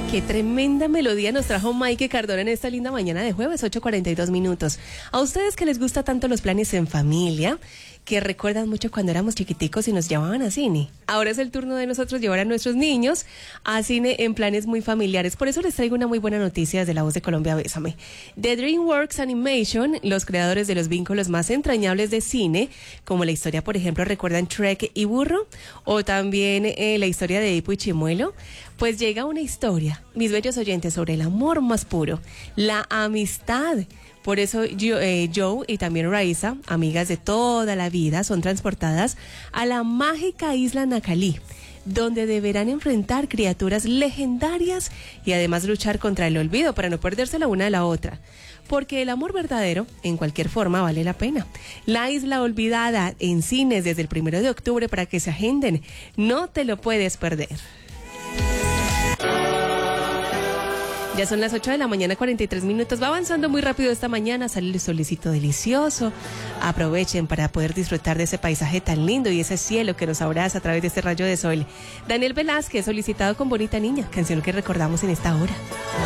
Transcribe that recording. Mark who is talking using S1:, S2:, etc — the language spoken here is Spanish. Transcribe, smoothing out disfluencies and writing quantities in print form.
S1: Qué tremenda melodía nos trajo Mike Cardona en esta linda mañana de jueves, 8:42 minutos. A ustedes que les gusta tanto los planes en familia, que recuerdan mucho cuando éramos chiquiticos y nos llevaban a cine. Ahora es el turno de nosotros llevar a nuestros niños a cine en planes muy familiares. Por eso les traigo una muy buena noticia desde La Voz de Colombia, Bésame. De DreamWorks Animation, los creadores de los vínculos más entrañables de cine, como la historia, por ejemplo, ¿recuerdan Shrek y Burro? O también la historia de Edipo y Chimuelo. Pues llega una historia, mis bellos oyentes, sobre el amor más puro, la amistad. Por eso Joe y también Raisa, amigas de toda la vida, son transportadas a la mágica isla Nakalí, donde deberán enfrentar criaturas legendarias y además luchar contra el olvido para no perderse la una de la otra. Porque el amor verdadero, en cualquier forma, vale la pena. La Isla Olvidada en cines desde el 1 de octubre para que se agenden. No te lo puedes perder. Ya son las 8 de la mañana, 43 minutos. Va avanzando muy rápido esta mañana, sale el solecito delicioso. Aprovechen para poder disfrutar de ese paisaje tan lindo y ese cielo que nos abraza a través de este rayo de sol. Daniel Velázquez, solicitado con Bonita Niña, canción que recordamos en esta hora.